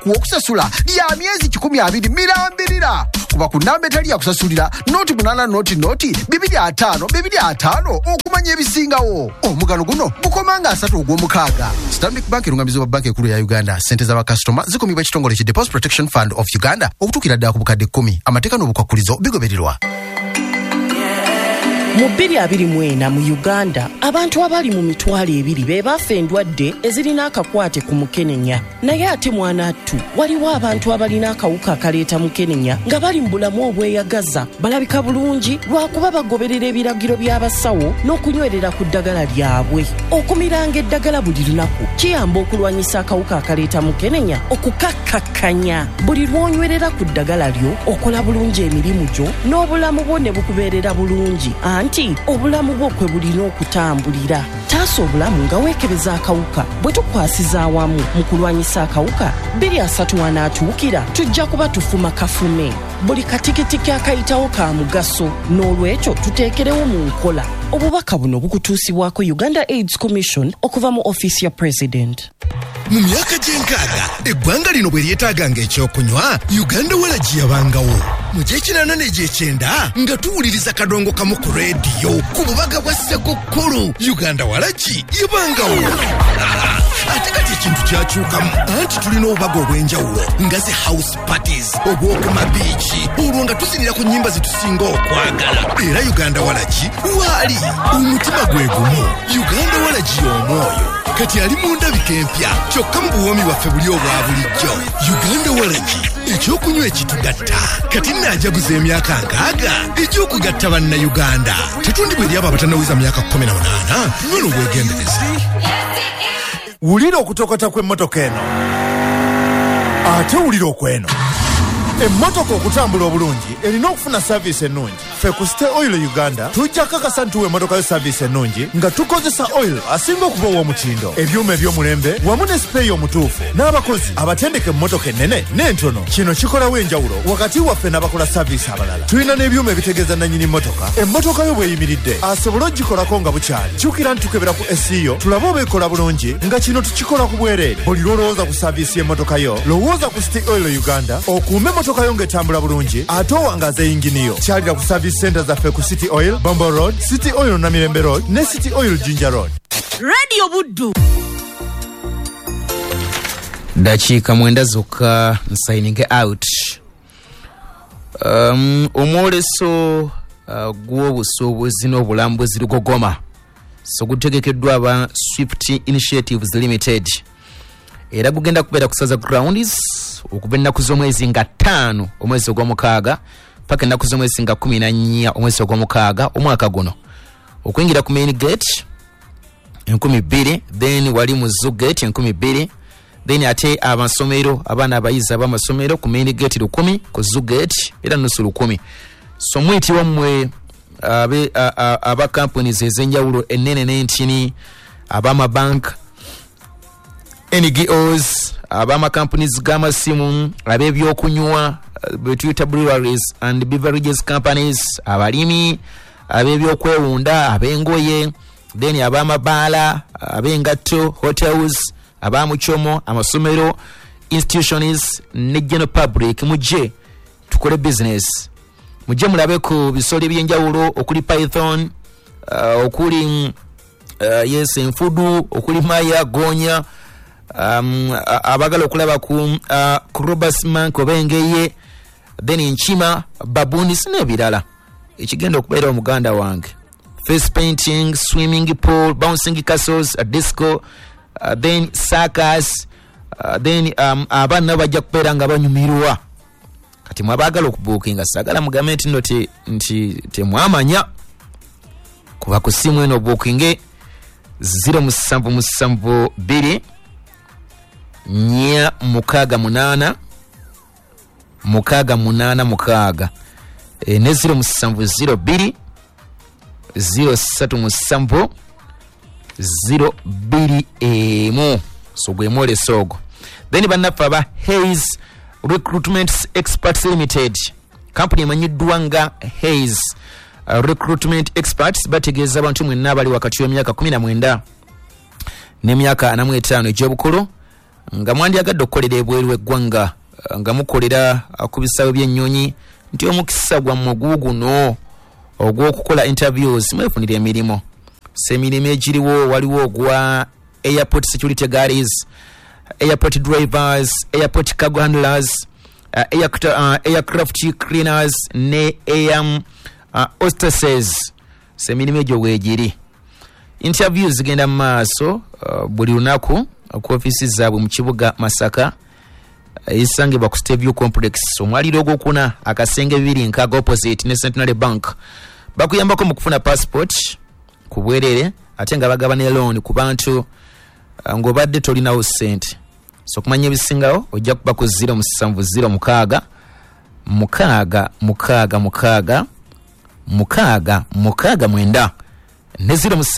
kuokusasula lya myezi 12 mirambirira kuba ku namba etali yakusasulira noti 8 noti 25 okumanya ebisingawo. Omugano guno gukomanga 3 ogw'omukaaga. Stanbic Bank erungamiza wa bank ekulu ya Uganda. Sente za bakasitoma zikumibwa ekitongole ki Deposit Protection Fund of Uganda okutukira ddala ku bukadde 10. Amateeka n'obukwakulizo bigobererwa. Mu 2024 mu Uganda abantu abali mu mitwalo 2 be bafa endwadde ezirina akakwate ku mukenenya. Naye ate mwanattu waliwo abantu abalina akawuka akaleeta mukenenya nga bali mu bulamu obweyagaza balabika bulungi lwakuba bagoberera ebiragiro by'abasawo n'okunywerera ku ddagala lyabwe. Okumiranga eddagala buli lunaku kiyamba okulwanyisa akawuka akaleeta mukenenya okukakkakkanya. Buli lw'onywerera ku ddagala lyo okola bulungi emirimu gyo n'obulamu bwo ne bukubeerera bulungi. Anti obulamu bwo kwe bulina okutambulira. Taasa obulamu nga weekebeza akawuka. Bwe tukwasiza awamu mu kulwanyisa akawuka 2 anaatuukira tujja kuba tufuma kafume. Buli katikitiki akayitawo ka mugaso n'olwekyo tuteekerewo mu nkola. Obubaka buno bukutuusibwako Uganda AIDS Commission okuva mu office ya President. Mu myaka gy'enkaaga eggwanga lino bwe lyetaaganga ekyokunywa Uganda Walagi yabangawo. Mu gy'ekinaana n'egy'ekyenda nga tuwuliriza kadongo kamu ku reediyo ku bubaga bwa Ssekokkulu Uganda Walagi yabangawo. Ate kati ekintu kyakyukamu anti tulina obubaga obw'enjawulo nga zi house parties obw'okuma biiki olwo nga tusinira ku nnyimba zitusinga okwagala. Era Uganda Walagi waali omutima gwe gumu. Uganda Walagi y'omwoyo kati ali mu ndabika empya kyokka mu buwoomi bwaffe buli obwa bulijjo. Uganda Walagi ekyokunywa ekitugatta kati naajaguza emyaka 60 ekyokugatta bannayuganda. Tetundibwa eri abo abatannawiza myaka 18 nyono obwegendereza. Wulira okutokota kw'emmotoka eno ate wulira okweno. Emmotoka okutambula obulungi erina okufuna service ennungi. Ffe ku City Oil Uganda tujja kakasa ntuwa emmotoka yo service ennungi nga tukozesa oil asinga okuba ow'omutindo, ebyuma eby'omulembe wamu ne sipeeyi omutuufu n'abakozi abatendeka emmotoka ennene n'entono. Kino kikolawo enjawulo wakati waffe n'abakola service abalala. Tulina n'ebyuma ebitegeeza nannyini mmotoka emmotoka yo bw'eyimiridde asobola ogikolako nga bukyali. Jjukira ntukebera ku SEO tulabe oba ekola bulungi nga kino tukikola ku bwereere. Buli lw'olowooza ku service y'emmotoka yo lowooza ku City Oil Uganda okuume emmotoka yo ng'etambula bulungi ate owangaza yingini yo. Kyalira ku service center zaffe ku City Oil, Bombo Road, City Oil Namirembe Road ne City Oil Jinja Road. Radio Buddu. Dakiika 9 zokka signing out. Omwoleso gw'obusuubuzi n'obulambuzi Lugogoma so gutegekeddwa aba Swift Initiatives Limited. Era gugenda kubeera kusaza grounds okuva ennaku z'omwezi nga 5 omwezi ogw'omukaaga paka ennaku z'omwezi nga 14 omwezi ogw'omukaaga omwaka guno. Okuyingira ku main gate 12, then wali mu zoo gate 12, then ate amasomero abaana abayizi ab'amasomero ku main gate 10, ku zoo gate era nusu 10. So mwitibwa mmwe aba companies ez'enjawulo ennene n'entini, ab'amabank, NGOs, abama companies g'amasimu, ab'ebyokunywa betuyita breweries and beverages companies, abalimi, ab'ebyokwewunda, ab'engoye, then ab'amabaala, ab'engatto, hotels, ab'amuchomo, amasomero, institutions ne general public. Mujje tukole business. Mujje mulabe ku bisolo by'enjawulo okuli python, okuli yes enfudu, okuli maya gonya, abagala okulaba ku Robus Mank obengeye, then enchima, baboons n'ebirala. Ekigenda okubeera omuganda wange. Face painting, swimming pool, bouncing castles, a disco, then circus, then abaana bajja kubeera nga banyumirwa. Kati mwabagala okubuukinga sagala mugambe nti temwamanya kuba ku simu eno bookinge 0772 686 686 ne 0702 037 021. So gwe mole sogo. Then bannaffe aba Hayes Recruitment Experts Limited, company emanyiddwa nga Hayes Recruitment Experts, bategeeza abantu mwenna abali wakati w'emyaka 19 n'emyaka 45 egy'obukulu nga mwandyagadde okukolera ebweru eggwanga nga mukolera ku bisaawe by'ennyonyi nti omukisa gwammwe guguno ogw'okukola interviews mwefunira emirimu. Semirimu egiriwo waliwo ogwa airport security guards, airport drivers, airport cargo handlers, aircraft cleaners ne hostesses. Semirimu egyo weegiri. Interviews zigenda mu maaso buli lunaku ku offices zaabwe mu kibuga Masaka isangibwa ku State View Complex omwaliro ogwokuna akasenge bibiri nkaga opposite ne Centenary Bank. Bakuyambako mu kufuna passport ku bwerere ate nga bagabana loan ku bantu ng'obadde tolinawo ssente. So kumanya ebisingawo ojja kuba ku 070 mukaaga mwenda ne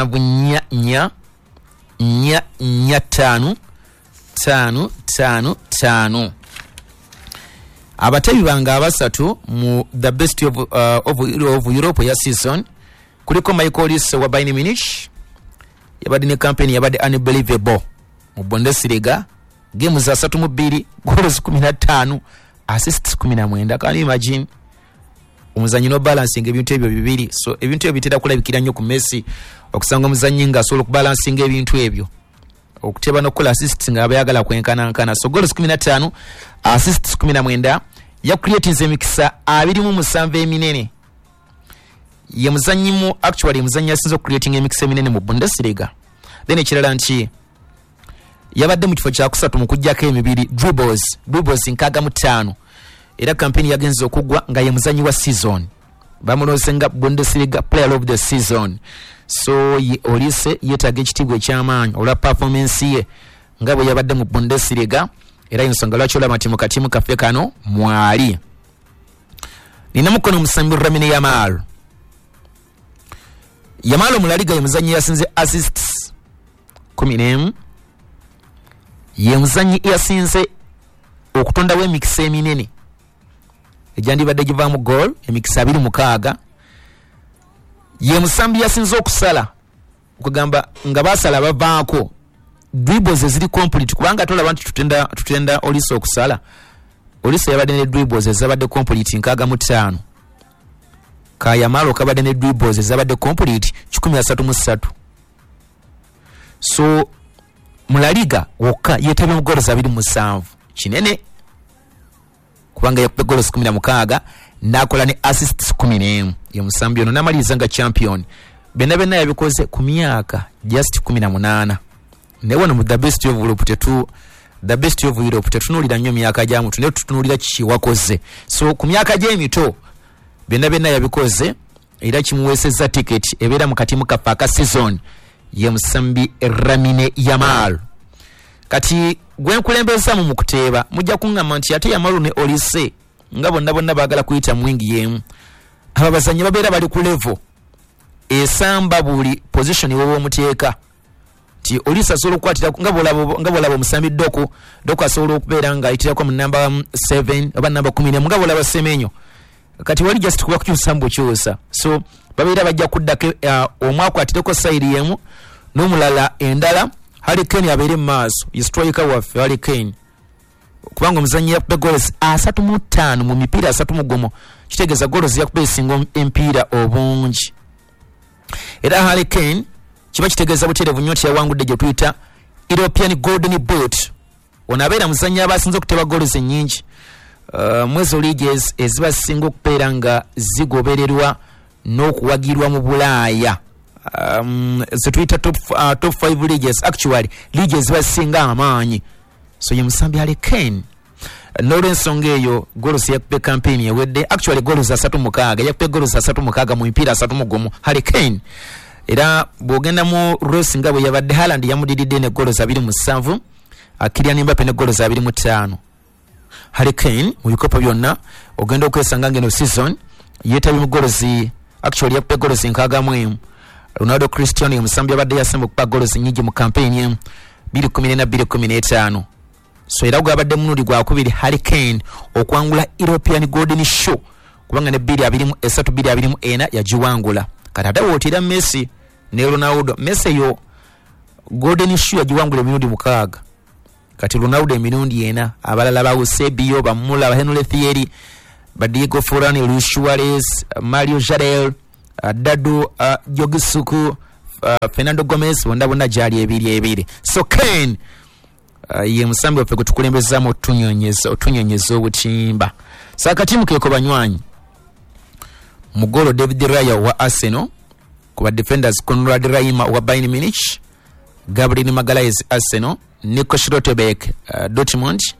0745555. Abatebi banga abasatu mu the best of Europe ya season kuliko Michael Olise wa Bayern Munich yabadde ne campaign yabadde unbelievable mu Bundesliga games za 3-2 goals 15 assists 19. Can you imagine omuzanyi no balancing ebintu ebyo bibiri? So ebintu ebyo bitera kulabikira nnyo ku Messi okusanga omuzanyi nga asobola okubalancing ebintu ebyo okuteba nokukola assists nga abayagala kwenkanankana. So goals 15 assists 19 ya creating emikisa 27 eminene. Ye muzanyi mu actually muzanyi asinzo creating emikisa eminene mu Bundesliga. Then ekirala nti yabadde mu kifo kya kusatu mu kujjako emibiri dribbles nkaga mu 5 era campaign yagenze okugwa nga ye muzanyi wa season bamulozenga Bundesliga player of the season. So Olise yetaga ekitibwa ekyamaanyi olwa performance ye nga bwe yabadde mu Bundesliga era ensonga lwaki olaba nti mu katimu kaffe kano mwali. Nina mukono omusambi Lamine Yamal omulaliga ye muzanyi yasinze assists 11 ye muzanyi yasinze okutondawo emikisa eminene ejandibadde givaamu goal emikisa 26. Ye musambi yasinze okusala okugamba nga basala bavaako dribbles eziri complete kubanga tolaba nti tutenda Olise okusala. Olise yabadde ne dribbles ezabadde complete nkaga mu 5. Yamal kabadde ne dribbles ezabadde complete 13. So mulaliga wokka yetabye mu goals 27 kinene kubanga yakube goals 16 nakola ne assists 14. Ye musambi ono namaliza nga champion benna yabikoze ku myaka just 18. Newe no the best of Europe tetunulira nnyo myaka gyamu tune tutunulira kiki wakoze. So ku myaka gy'emito benna yabikoze era kimuweeseza ticket ebeera mu katimu kaffe aka season ye musambi Lamine Yamal. Kati gwenkulembeza mu kuteeba mujja kungamba nti ate Yamal ne Olise nga bonna baagala kuyita mwingi yemu. Aba bazanyi babeera bali ku level esamba buli position wowe omuteeka ti Olise asobola okukwatira nga bolaba omusambi Doko asobola okubeera nga ayitirako mu namba 7 oba namba 10 nga bolaba Semenyo. Kati wali just kuba kukyusambu kyusa. So babeera bajja kuddako omwakwatireko side yemu n'omulala endala. Harry Kane abeere mu maaso ye striker waffe Harry Kane kubanga omuzanyi yakube goals 35 mu mipiira 30 kitegeeza goals yakube esinga empiira obungi. Era Harry Kane kiba kitegeeza butereevu nnyo nti yawangudde gye tuyita European Golden Boot. Ono abeera muzanyi abasinze okuteba goals ennyingi mwezo leagues eziba zisinga okubeera nga zigobererwa n'okuwagirwa mu Bulaaya. Zetuyita top 5 leagues actually leagues basinga amaanyi. So ye musambi Harry Kane n'olwensonga eyo goals yakube campaign yewedde actually goals 36 yakube goals 36 mu mpira 31 Harry Kane. Era bwogenda mu race nga bwe yabadde Haaland yamudididde ne goals 27 Kylian Mbappe ne goals 25. Harry Kane mu bikopo byonna ogenda okwesanga ngeno season yetabye mu goals actually yakube goals 61. Ronaldo Cristiano ye musambi abadde yasemba okupa goals nyingi mu campaign 2014-2015. So era gwabadde munuli gwakubiri Harry Kane okwangula European Golden Shoe kubanga ne 2023-2024 yagiwangula. Kati wootira Messi ne Ronaldo. Messi yo Golden Shoe yagiwangula emirundi 6 kati Ronaldo emirundi ena, abalala ba Eusebio, ba Muller, ba Henry Thierry, ba Diego Forlani, Luis Suarez, Mario Jarel, Dadu Jogisuku, Fernando Gomez, bonna gyali ebiri. So Kane ye musambi waffe kutukulembezamu otunyonyeza obutimba. Saakatimu keko banywanyi mugolo David Raya wa Arsenal, kuba defenders Konrad Raima wa Bayern Munich, Gabriel Magalhaes Arsenal, Nico Schlotterbeck Dortmund,